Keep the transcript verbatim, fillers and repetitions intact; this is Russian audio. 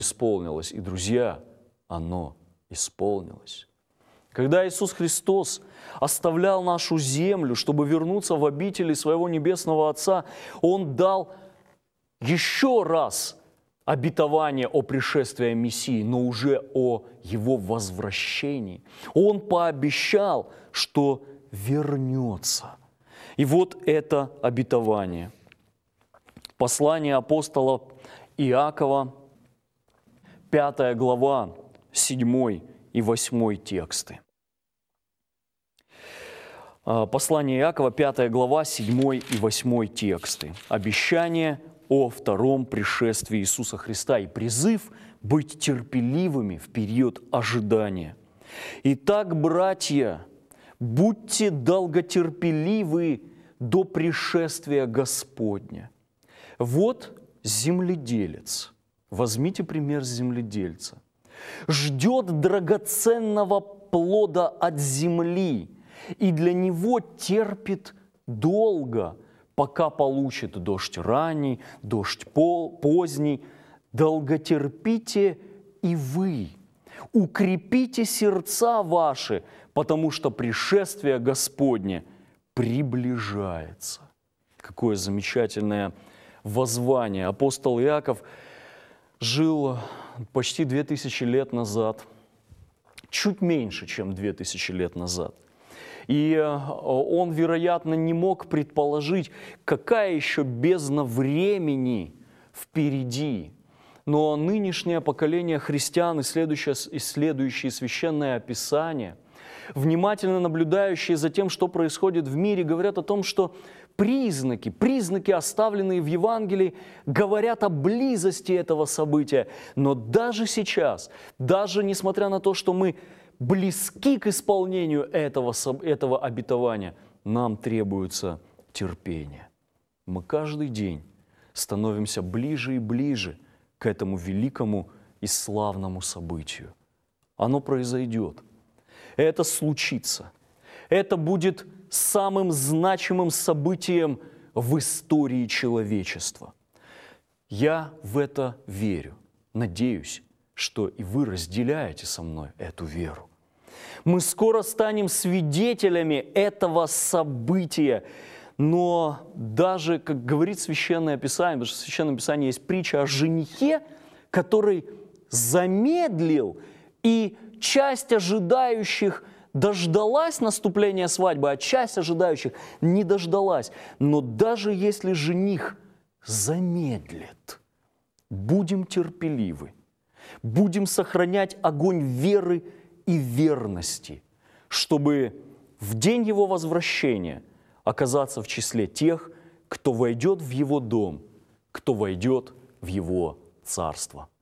исполнилось. И, друзья, оно исполнилось. Когда Иисус Христос оставлял нашу землю, чтобы вернуться в обители своего Небесного Отца, Он дал еще раз обетование о пришествии Мессии, но уже о Его возвращении. Он пообещал, что вернется. И вот это обетование. Послание апостола Иакова, пятая глава, седьмой и восьмой тексты. Послание Иакова, пятая глава, седьмой и восьмой тексты. Обещание о втором пришествии Иисуса Христа и призыв быть терпеливыми в период ожидания. Итак, братья, будьте долготерпеливы до пришествия Господня. Вот земледелец. Возьмите пример земледельца. Ждет драгоценного плода от земли и для него терпит долго, пока получит дождь ранний, дождь поздний. Долготерпите и вы, укрепите сердца ваши, потому что пришествие Господне приближается. Какое замечательное воззвание. Апостол Иаков жил почти две тысячи лет назад, чуть меньше, чем две тысячи лет назад. И он, вероятно, не мог предположить, какая еще бездна времени впереди. Но нынешнее поколение христиан, исследующие, исследующие Священное Писание, внимательно наблюдающие за тем, что происходит в мире, говорят о том, что признаки, признаки, оставленные в Евангелии, говорят о близости этого события. Но даже сейчас, даже несмотря на то, что мы близки к исполнению этого, этого обетования, нам требуется терпение. Мы каждый день становимся ближе и ближе к этому великому и славному событию. Оно произойдет. Это случится. Это будет самым значимым событием в истории человечества. Я в это верю. Надеюсь, что и вы разделяете со мной эту веру. Мы скоро станем свидетелями этого события. Но даже, как говорит Священное Писание, потому что в Священном Писании есть притча о женихе, который замедлил, и часть ожидающих дождалась наступления свадьбы, а часть ожидающих не дождалась. Но даже если жених замедлит, будем терпеливы, будем сохранять огонь веры и верности, чтобы в день его возвращения оказаться в числе тех, кто войдет в его дом, кто войдет в его царство.